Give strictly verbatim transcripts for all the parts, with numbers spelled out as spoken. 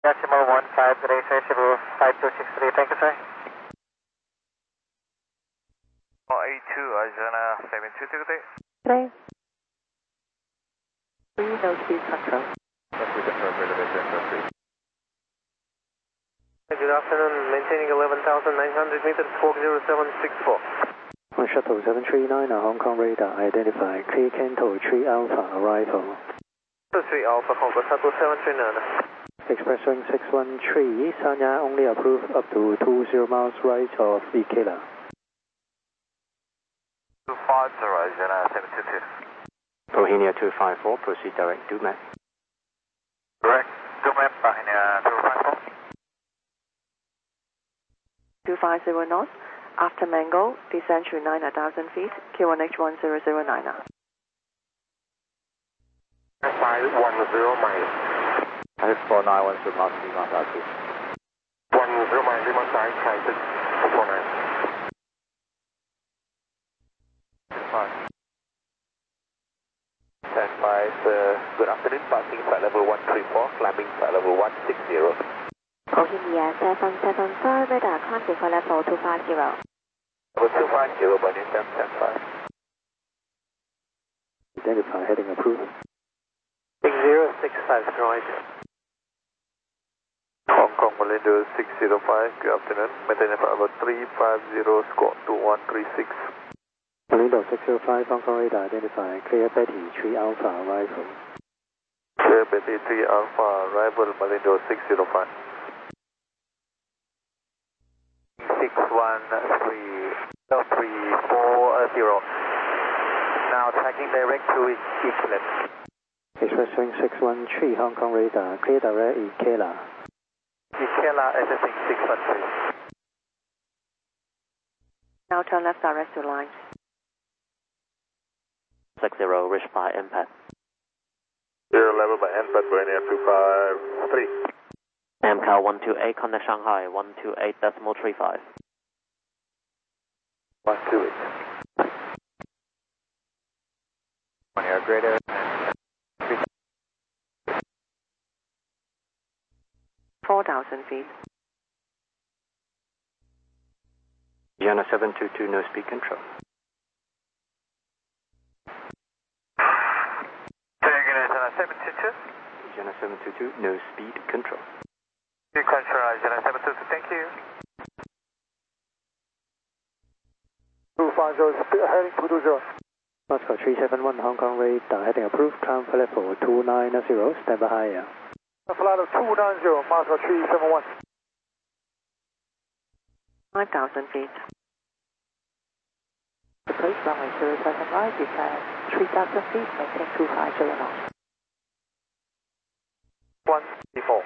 Decimal one five, today, sir, Cebu five two six three, thank you, sir. A two, Arizona seven two two, today. Today. Three, no speed control. Good afternoon, maintaining eleven thousand nine hundred meters, four zero seven six four. On shuttle seven three nine, Hong Kong radar identified, clear Kanto three Alpha arrival. three Alpha, Hong Kong shuttle seven three nine. Express wing six one three, Sanya only approved up to two zero miles right of Ikela. two five zero, Arizona seven two two. Bohemia two five four, proceed direct to map. Direct to map, Bohemia two five four. two five zero north, after Mango, descend to nine thousand feet, Q one H one zero zero nine. five one zero mile. five four nine one zero miles, Lima Taxi. one zero mile, Lima side, transit, four nine. Stand by, uh, good afternoon, passing flight level one three four, climbing flight level one six zero. Bohemia seven seven five, radar climbing for level two five zero. Level two five zero, Bohemia stand by. Identify heading approved. six zero six five, right. Hong Kong Malindo six zero five, good afternoon, maintaining flight level three five zero, squawk two one three six. Malindo six zero five, Hong Kong radar identified, clear Betty three Alpha arrival. Clear Betty three Alpha, arrival Malindo six zero five. six one three, three four zero. Now tracking direct to Ikela. Express wing six one three, Hong Kong radar, clear direct Ikela. Ikela, everything six one three. Now turn left direct to line. six zero, reach by impact. Zero level by impact, Bohemia two five three. M C A L one two eight, contact Shanghai, one two eight decimal three five. one two eight. One air greater. four thousand feet. Vienna seven two two, no speed control. seven two two. Vienna seven two two, no speed control. Speed control, Vienna seven two two, thank you. two five zero, heading two two zero. Moscow three seven one, Hong Kong radar heading approved, climb for level two nine zero, stand by higher. Flight of two nine zero, Moscow three seven one. five thousand feet. Approach runway zero seven right, descend three thousand feet, maintain two five zero knots. one three four.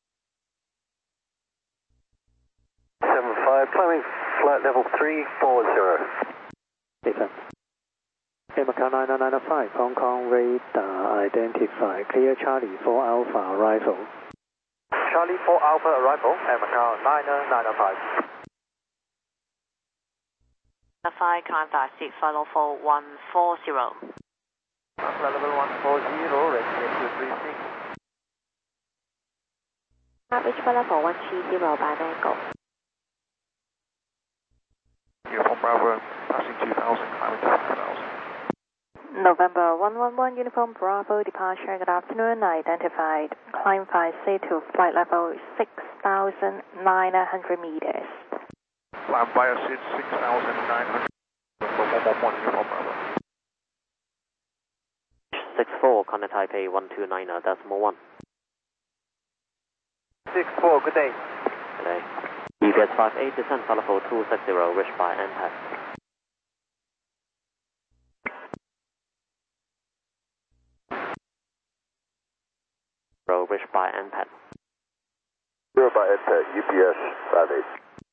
seven five, climbing flight level three four zero. Listen. M C A L nine nine five, Hong Kong radar identified, clear Charlie four Alpha arrival. Charlie four Alpha arrival, M C A L nine nine five. Five, climb fast, six, follow four one four zero. Flight level one four zero, ready two three six. Reach for level one three zero by Mango. Uniform Bravo, passing two thousand, climbing to five thousand. November one one one, Uniform Bravo, departure, good afternoon, identified, climb five C to flight level six thousand nine hundred meters. Climb via seat six thousand nine hundred. one one one, Uniform Bravo. six four, contact Taipei one two nine decimal one. six four, good day. Today. E B S five eight, descend for level two six zero, reach by impact. Reach by impact. Zero by impact, U P S five eight.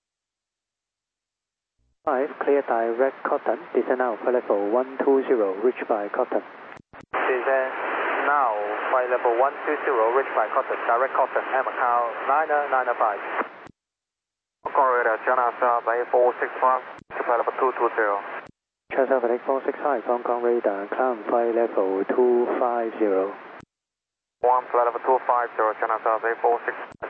five, clear direct Cotton, descend now for level one two zero, reach by Cotton. Descend now, flight level one two zero, reach by Cotton, direct Cotton, M C A L nine nine five. Hong Kong radar, China South eight four six five, flight level two two zero. China South eight four six five, Hong Kong radar, climb flight level two five zero. One flight level two five zero, China South eight four six five.